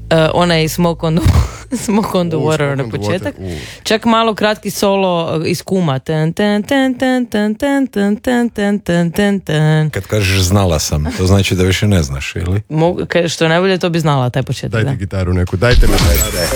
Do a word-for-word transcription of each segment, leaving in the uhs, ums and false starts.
onaj Smoke on the, smoke on the uh, Water na početak. Uh. Čak malo kratki solo iz Kuma. Ten, ten, ten, ten, ten, ten, ten, ten, ten, ten, ten, ten. Kad kažeš znala sam, to znači da više ne znaš, ili? Mogu, što je najbolje, to bi znala taj početak. Dajte da. gitaru neku, dajte mi dajte.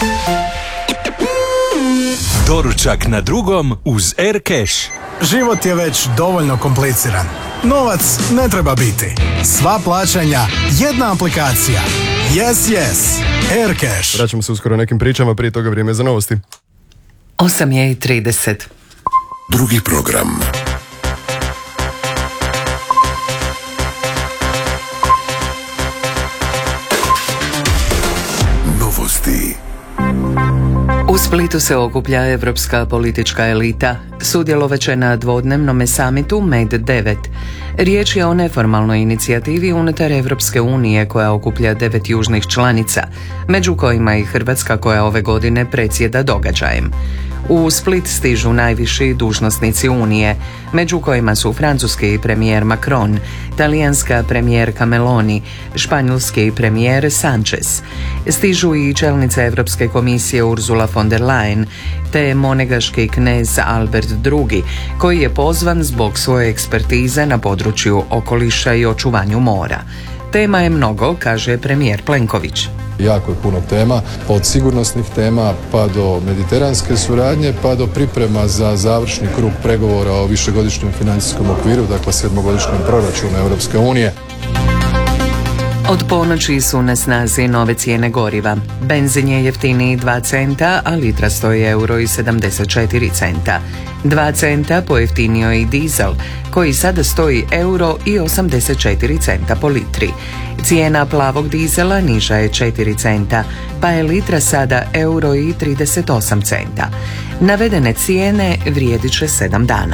Doručak na drugom uz Aircash. Život je već dovoljno kompliciran. Novac ne treba biti. Sva plaćanja, jedna aplikacija. Yes, yes. Aircash. Vraćamo se uskoro nekim pričama, prije toga vrijeme za novosti. osam je i trideset. Drugi program. Novosti. U Splitu se okuplja evropska politička elita. Sudjelovaće na dvodnevnom samitu Med devet. Riječ je o neformalnoj inicijativi unutar Evropske unije koja okuplja devet južnih članica, među kojima i Hrvatska koja ove godine predsjeda događajem. U Split stižu najviši dužnosnici Unije, među kojima su francuski premijer Macron, talijanska premijerka Meloni, španjolski premijer Sanchez. Stižu i čelnica Europske komisije Ursula von der Leyen, te monegaški knez Albert drugi, koji je pozvan zbog svoje ekspertize na području okoliša i očuvanju mora. Tema je mnogo, kaže premijer Plenković. Jako je puno tema, od sigurnosnih tema pa do mediteranske suradnje, pa do priprema za završni krug pregovora o višegodišnjem financijskom okviru, dakle sedmogodišnjem proračunu Europske unije. Od ponoći su na snazi nove cijene goriva. Benzin je jeftiniji dva centa, a litra stoji euro i sedamdeset četiri centa. dva centa pojeftinio je i dizel, koji sada stoji euro i osamdeset četiri centa po litri. Cijena plavog dizela niža je četiri centa, pa je litra sada euro i trideset osam centa. Navedene cijene vrijedit će sedam dana.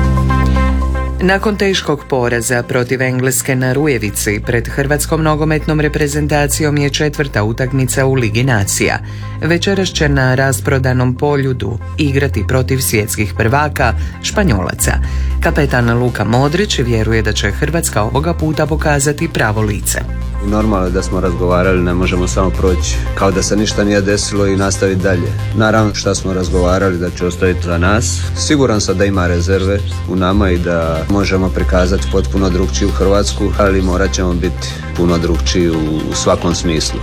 Nakon teškog poraza protiv Engleske na Rujevici, pred hrvatskom nogometnom reprezentacijom je četvrta utakmica u Ligi nacija. Večeras će na rasprodanom Poljudu igrati protiv svjetskih prvaka Španjolaca. Kapetan Luka Modrić vjeruje da će Hrvatska ovoga puta pokazati pravo lice. Normalno je da smo razgovarali, ne možemo samo proći kao da se ništa nije desilo i nastaviti dalje. Naravno što smo razgovarali da će ostaviti za nas. Siguran sam da ima rezerve u nama i da možemo prikazati potpuno drugčiju Hrvatsku, ali morat ćemo biti puno drugčiji u svakom smislu.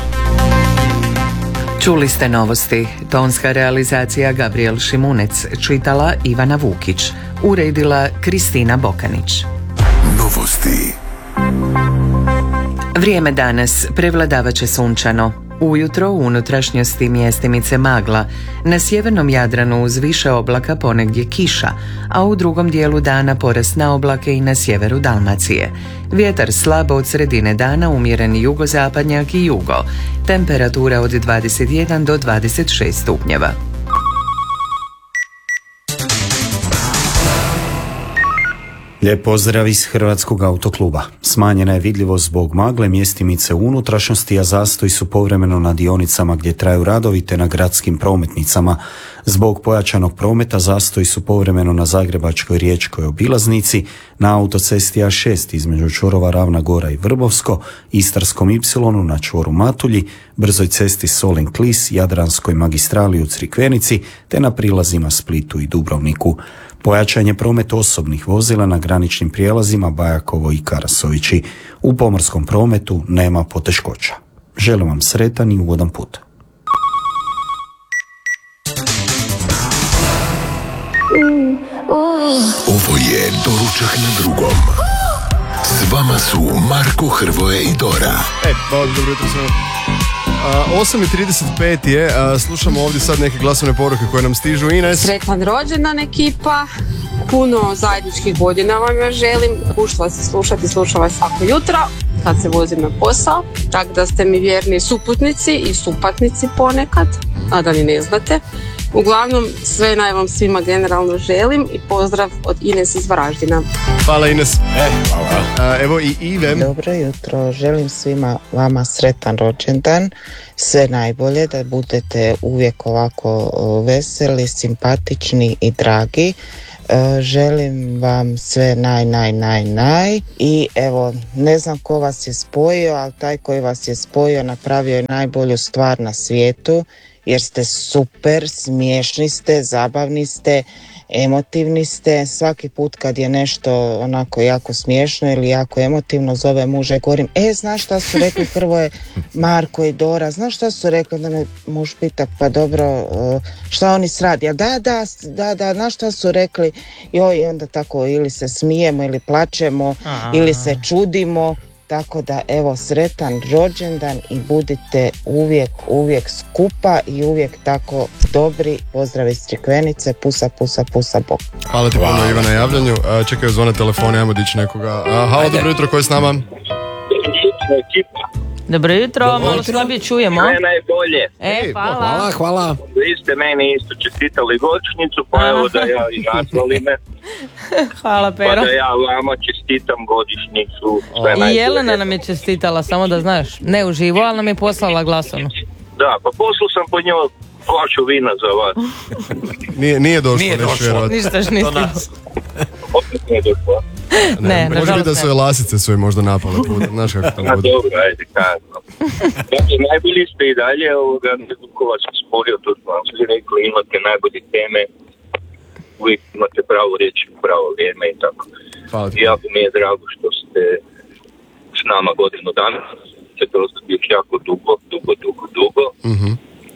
Čuli ste novosti. Tonska realizacija Gabriel Šimunec, čitala Ivana Vukić, uredila Kristina Bokanić. Novosti. Vrijeme danas prevladavat će sunčano. Ujutro u unutrašnjosti mjestimice magla, na sjevernom Jadranu uz više oblaka ponegdje kiša, a u drugom dijelu dana porast na oblake i na sjeveru Dalmacije. Vjetar slabo od sredine dana, umjereni jugozapadnjak i jugo. Temperatura od dvadeset jedan do dvadeset šest stupnjeva. Lijep pozdrav iz Hrvatskog autokluba. Smanjena je vidljivost zbog magle mjestimice u unutrašnjosti, a zastoji su povremeno na dionicama gdje traju radovi te na gradskim prometnicama. Zbog pojačanog prometa zastoji su povremeno na Zagrebačkoj riječkoj obilaznici, na autocesti A šest između čvorova Ravna Gora i Vrbovsko, Istarskom ipsilonu na čvoru Matulji, brzoj cesti Solin Klis, Jadranskoj magistrali u Crikvenici te na prilazima Splitu i Dubrovniku. Pojačan je promet osobnih vozila na graničnim prijelazima Bajakovo i Karasovići. U pomorskom prometu nema poteškoća. Želim vam sretan i ugodan put. Ovo je Doručak na drugom. S vama su Marko, Hrvoje i Dora. E, dobro jutro svima. osam i trideset pet je, a, slušamo ovdje sad neke glasovne poruke koje nam stižu. Ines. Sretan rođendan ekipa, puno zajedničkih godina vam ja želim, pušta vas i slušati, slušam vas svako jutro kad se vozim na posao, tako da ste mi vjerni suputnici i supatnici ponekad, a da ni ne znate. Uglavnom, sve naj vam svima generalno želim i pozdrav od Ines iz Varaždina. Hvala Ines. E, hvala. A, evo i Ive. Dobro jutro, želim svima vama sretan rođendan, sve najbolje, da budete uvijek ovako veseli, simpatični i dragi. Želim vam sve naj, naj, naj, naj i evo, ne znam ko vas je spojio, ali taj koji vas je spojio napravio je najbolju stvar na svijetu, jer ste super, smiješni ste, zabavni ste, emotivni ste. Svaki put kad je nešto onako jako smiješno ili jako emotivno, zove muža i govorim, e, znaš šta su rekli Hrvoje, Marko i Dora, znaš šta su rekli, da me muž pita, pa dobro, šta oni sradi, a da, da, da, da, znaš šta su rekli, joj, i onda tako ili se smijemo ili plačemo Aha. ili se čudimo. Tako da evo, sretan rođendan i budite uvijek, uvijek skupa i uvijek tako dobri. Pozdrav iz Crikvenice, pusa, pusa, pusa, bok. Hvala ti puno, Iva, na javljanju. Čekaju zvone telefone, ajmo dići nekoga. Halo, dobro jutro, ko je s nama? Dobro jutro, dobro malo slabije čujemo. Sve najbolje. E, hvala. Hvala, hvala. Vi ste meni isto čestitali godišnjicu, pa evo da ja i nazvali me. Hvala, Pero. Pa da ja vama čestitam godišnjicu. Sve I najbolje. Jelena nam je čestitala, samo da znaš. Ne uživo, ali nam je poslala glasovnu. Da, pa poslao sam po njoj flašu vina za vas. Nije, nije došlo, nije došlo. Ništa š nisi. Opet nije došlo. Ne, ne, može biti da su je lasice svoje možda napale puta, znaš kako to bude. Dobro, ajde, kazno. Dakle, najbolji ste i dalje, ovoga, ko vas je sporio, to smo vam svi rekli, imate najbolje teme, uvijek imate pravo reći u pravo vrijeme i tako. Hvala ti. Jako mi je drago što ste s nama godinu dana, ćete ostati još jako dugo, dugo, dugo, dugo. Mhm.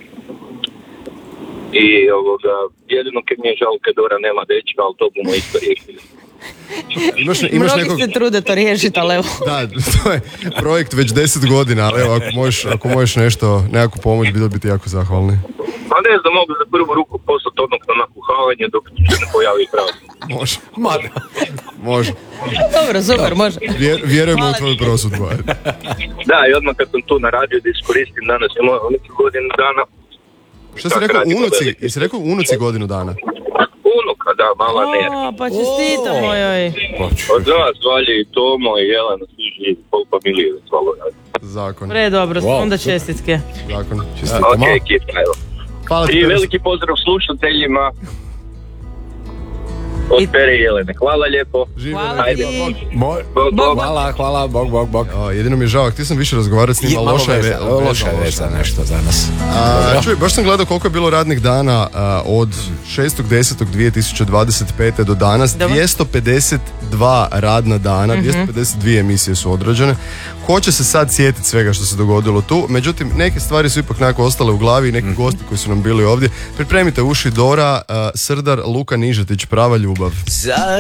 I ovoga, jedino kad mi je žal kad Dora nema dečka, ali to bomo isto riješili. Imaš, imaš Mnogi nekog... se trude to riješiti, ali evo. Da, to je projekt već deset godina, ali evo, ako možeš, ako možeš nešto, nekakvu pomoć, bilo bi ti jako zahvalni. Pa ne znam, mogu za prvu ruku poslati odmah na nakuhavanje dok se ne pojavi praznik. Može. Može. Dobro, super, može. Vjer, vjerujemo u tvoju prosudbu. Da, i odmah kad sam tu na radiju da iskoristim danas je moja unuci godinu dana. Što si rekao, unuci? Jesi rekao unuci godinu dana? Unuka, da, mala ne. O, pa čestitam mojoj. Od vas, Valje i Tomo i Jelena, svi živi, pol familije zvalo radi. Zakon. Pre dobro, Wow, onda čestitke. Zakon. Čestitamo. Ok, ekipa, evo. Hvala ti, I Peros. veliki pozdrav slušateljima od Pere i Jelene. Hvala lijepo. Hvala Ajde. ti. Moj, Bog, bog. hvala, hvala, bog, bog, bog. O, jedino mi je žao, ti sam više razgovarati s njima, Malo loša je veza, ve- loša je veza nešto danas. A, čuj, baš sam gledao koliko je bilo radnih dana a, od šestog desetog dvije tisuće dvadeset pete do danas. Dobro. dvjesto pedeset dva radna dana, Mhm. dvjesto pedeset dvije emisije su odrađene. Ko će se sad sjetiti svega što se dogodilo tu? Međutim, neke stvari su ipak nekako ostale u glavi i neki Mhm. gosti koji su nam bili ovdje. Pripremite uši, Dora, a, Srdar, Luka Nižetić, Prava ljubav.